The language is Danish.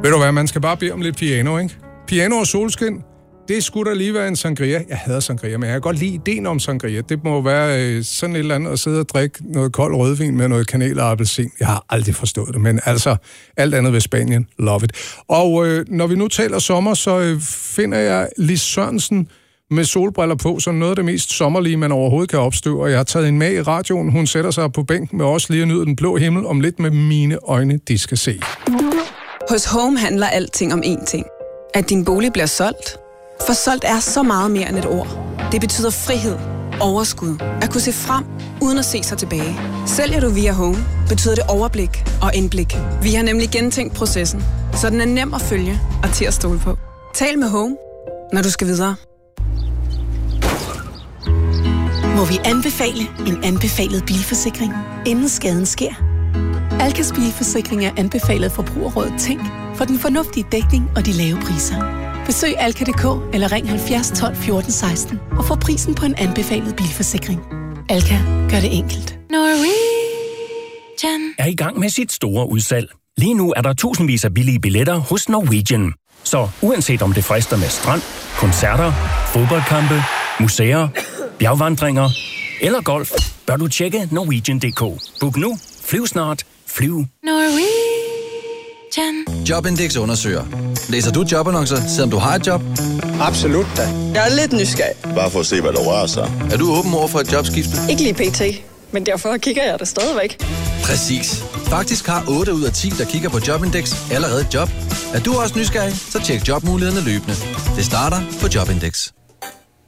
Ved du hvad, man skal bare bede om lidt piano, ikke? Piano og solskin, det skulle da lige være en sangria. Jeg hader sangria, men jeg kan godt lide ideen om sangria. Det må være sådan et eller andet at sidde og drikke noget kold rødvin med noget kanel og appelsin. Jeg har aldrig forstået det, men altså alt andet ved Spanien, love it. Og når vi nu taler sommer, så finder jeg Lis Sørensen med solbriller på, som noget af det mest sommerlige, man overhovedet kan opstøve. Og jeg har taget hende med i radioen. Hun sætter sig på bænken med os lige at nyde den blå himmel om lidt med mine øjne, de skal se. Hos Home handler alting om én ting. At din bolig bliver solgt. For solgt er så meget mere end et ord. Det betyder frihed, overskud, at kunne se frem, uden at se sig tilbage. Sælger du via Home, betyder det overblik og indblik. Vi har nemlig gentænkt processen, så den er nem at følge og til at stole på. Tal med Home, når du skal videre. Må vi anbefale en anbefalet bilforsikring, inden skaden sker? Alkas bilforsikring er anbefalet forbrugerrådet Tænk for den fornuftige dækning og de lave priser. Besøg alka.dk eller ring 70 12 14 16 og få prisen på en anbefalet bilforsikring. Alka gør det enkelt. Norwegian er i gang med sit store udsalg. Lige nu er der tusindvis af billige billetter hos Norwegian. Så uanset om det frister med strand, koncerter, fodboldkampe, museer, bjergvandringer eller golf, bør du tjekke Norwegian.dk. Book nu, flyv snart, flyv Norwegian. Jobindex undersøger. Læser du jobannoncer, selvom du har et job? Absolut da. Jeg er lidt nysgerrig. Bare for at se, hvad der rører sig. Er du åben over for et jobskifte? Ikke lige pt, men derfor kigger jeg det stadigvæk. Præcis. Faktisk har 8 ud af 10, der kigger på Jobindex, allerede et job. Er du også nysgerrig, så tjek jobmulighederne løbende. Det starter på Jobindex.